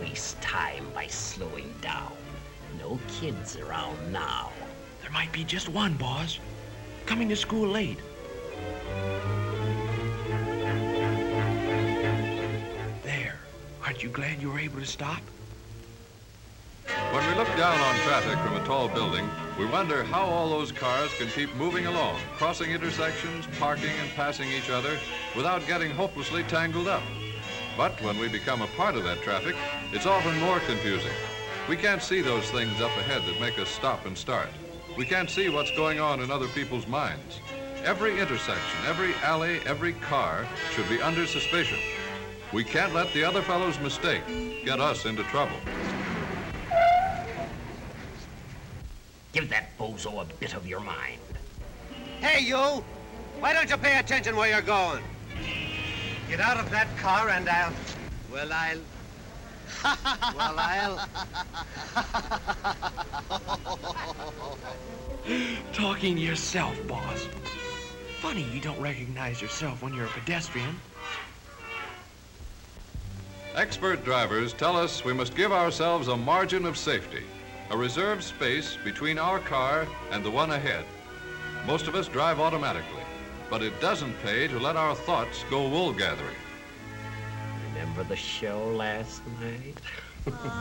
waste time by slowing down. No kids around now. There might be just one, boss. Coming to school late. There. Aren't you glad you were able to stop? When we look down on traffic from a tall building, we wonder how all those cars can keep moving along, crossing intersections, parking and passing each other without getting hopelessly tangled up. But when we become a part of that traffic, it's often more confusing. We can't see those things up ahead that make us stop and start. We can't see what's going on in other people's minds. Every intersection, every alley, every car should be under suspicion. We can't let the other fellow's mistake get us into trouble. Give that bozo a bit of your mind. Hey, you! Why don't you pay attention where you're going? Get out of that car and I'll... Well, I'll... Talking to yourself, boss. Funny you don't recognize yourself when you're a pedestrian. Expert drivers tell us we must give ourselves a margin of safety, a reserved space between our car and the one ahead. Most of us drive automatically, but it doesn't pay to let our thoughts go wool gathering. Remember the show last night?